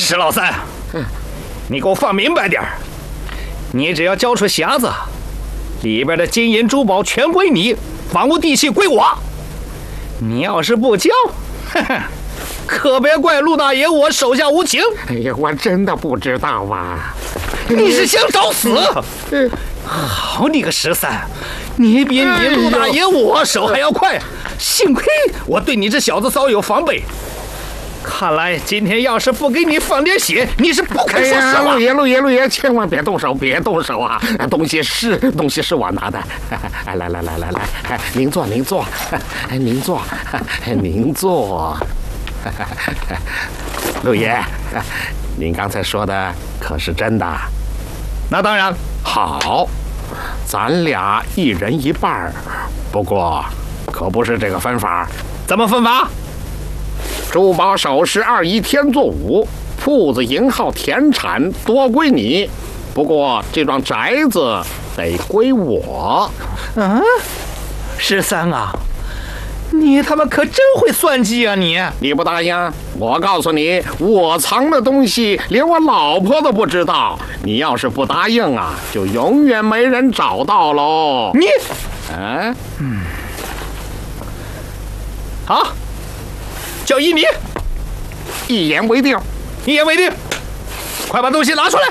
石老三，你给我放明白点儿，你只要交出匣子，里边的金银珠宝全归你，房屋地契归我。你要是不交，哼哼，可别怪陆大爷我手下无情。 哎呀，我真的不知道啊！ 你是想找死？好你个13，你比你陆大爷我手还要快，幸亏我对你这小子早有防备。看来今天要是不给你放点血，你是不肯说实话。 陆爷，千万别动手，别动手啊！东西是我拿的。来，您坐，您坐。陆爷，您刚才说的可是真的？ 那当然。 好，咱俩一人一半，不过可不是这个分法。 怎么分法？ 珠宝首饰2一天作5，铺子银号田产多归你，不过这幢宅子得归我。 13啊，你他妈可真会算计啊你！ 你不答应，我告诉你，我藏的东西连我老婆都不知道。你要是不答应啊，就永远没人找到喽。 你，好，就依你， 一言为定。 一言为定，快把东西拿出来。